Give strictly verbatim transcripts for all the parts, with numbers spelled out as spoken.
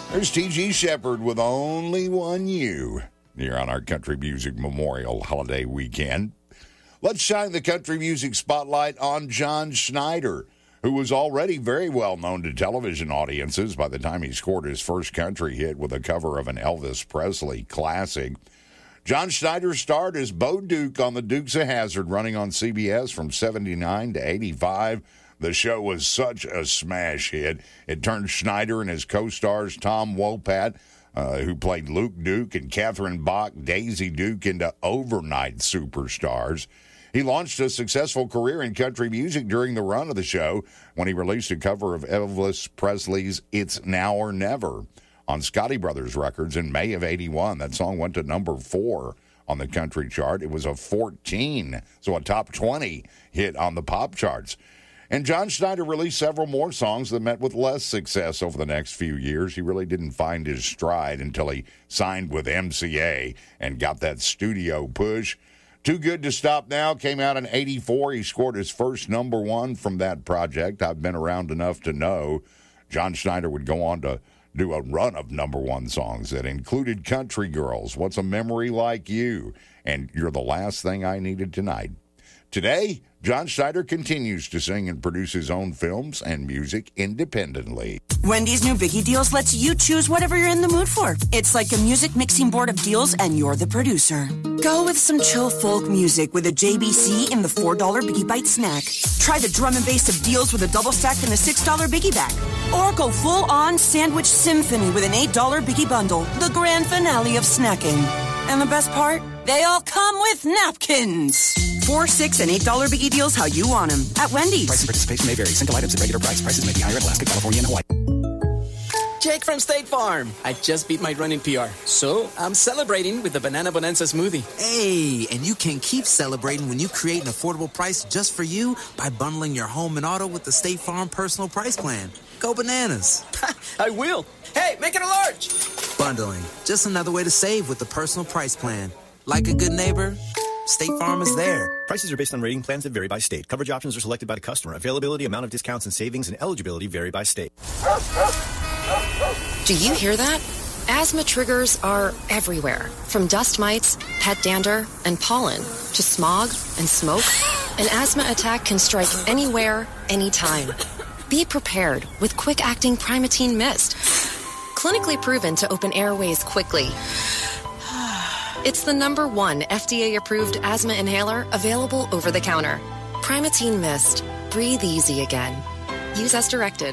There's T G Shepherd with Only One You here on our Country Music Memorial Holiday Weekend. Let's shine the country music spotlight on John Schneider, who was already very well known to television audiences by the time he scored his first country hit with a cover of an Elvis Presley classic. John Schneider starred as Bo Duke on the Dukes of Hazzard, running on C B S from seventy-nine to eighty-five. The show was such a smash hit. It turned Schneider and his co-stars Tom Wopat, uh, who played Luke Duke, and Catherine Bach, Daisy Duke, into overnight superstars. He launched a successful career in country music during the run of the show when he released a cover of Elvis Presley's It's Now or Never on Scotty Brothers Records in May of eighty-one. That song went to number four on the country chart. It was a fourteen, so a top twenty hit on the pop charts. And John Schneider released several more songs that met with less success over the next few years. He really didn't find his stride until he signed with M C A and got that studio push. Too Good to Stop Now came out in eighty-four. He scored his first number one from that project. I've been around enough to know John Schneider would go on to do a run of number one songs that included Country Girls, What's a Memory Like You, and You're the Last Thing I Needed Tonight. Today, John Schneider continues to sing and produce his own films and music independently. Wendy's new Biggie Deals lets you choose whatever you're in the mood for. It's like a music mixing board of deals, and you're the producer. Go with some chill folk music with a J B C in the four dollar Biggie Bite snack. Try the drum and bass of deals with a double stack in the six dollar Biggie bag. Or go full-on sandwich symphony with an eight dollar Biggie bundle, the grand finale of snacking. And the best part? They all come with napkins. Four, six, and eight dollar Biggie Deals how you want them at Wendy's. Price and participation may vary. Single items at regular price. Prices may be higher in Alaska, California, and Hawaii. Jake from State Farm. I just beat my running P R, so I'm celebrating with the Banana Bonanza smoothie. Hey, and you can keep celebrating when you create an affordable price just for you by bundling your home and auto with the State Farm Personal Price Plan. Go bananas. I will. Hey, make it a large. Bundling. Just another way to save with the Personal Price Plan. Like a good neighbor, State Farm is there. Prices are based on rating plans that vary by state. Coverage options are selected by the customer. Availability, amount of discounts and savings, and eligibility vary by state. Do you hear that? Asthma triggers are everywhere, from dust mites, pet dander, and pollen, to smog and smoke. An asthma attack can strike anywhere, anytime. Be prepared with quick-acting Primatene Mist. Clinically proven to open airways quickly. It's the number one F D A-approved asthma inhaler available over the counter. Primatene Mist. Breathe easy again. Use as directed.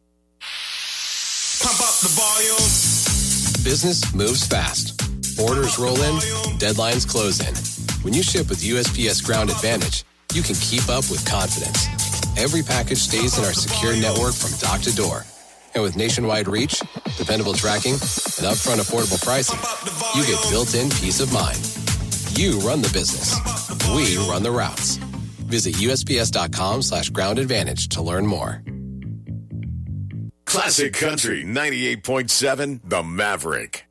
Pump up the volume. Business moves fast. Orders roll in, deadlines close in. When you ship with U S P S Ground Advantage, you can keep up with confidence. Every package stays in our secure network from dock to door. And with nationwide reach, dependable tracking, and upfront affordable pricing, you get built-in peace of mind. You run the business. We run the routes. Visit USPS.com slash ground advantage to learn more. Classic Country ninety-eight point seven, The Maverick.